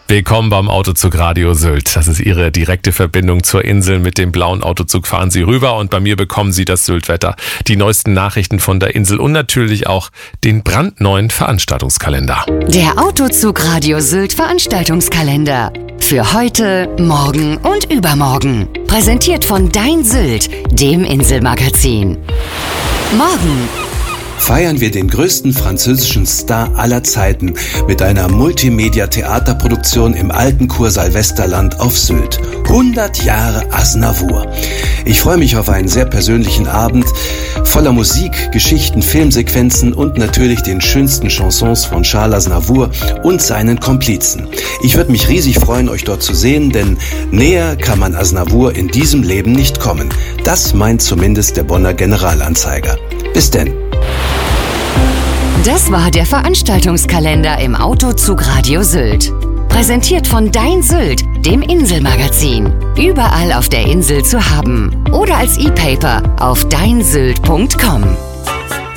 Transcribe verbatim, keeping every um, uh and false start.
Willkommen beim Autozug Radio Sylt. Das ist Ihre direkte Verbindung zur Insel. Mit dem blauen Autozug fahren Sie rüber und bei mir bekommen Sie das Sylt-Wetter, die neuesten Nachrichten von der Insel und natürlich auch den brandneuen Veranstaltungskalender. Der Autozug Radio Sylt Veranstaltungskalender. Für heute, morgen und übermorgen. Präsentiert von Dein Sylt, dem Inselmagazin. Morgen feiern wir den größten französischen Star aller Zeiten mit einer Multimedia-Theaterproduktion im alten Kursaal-Westerland auf Sylt. hundert Jahre Aznavour. Ich freue mich auf einen sehr persönlichen Abend voller Musik, Geschichten, Filmsequenzen und natürlich den schönsten Chansons von Charles Aznavour und seinen Komplizen. Ich würde mich riesig freuen, euch dort zu sehen, denn näher kann man Aznavour in diesem Leben nicht kommen. Das meint zumindest der Bonner Generalanzeiger. Bis denn. Das war der Veranstaltungskalender im Autozug Radio Sylt. Präsentiert von Dein Sylt, dem Inselmagazin. Überall auf der Insel zu haben. Oder als E-Paper auf dein sylt punkt com.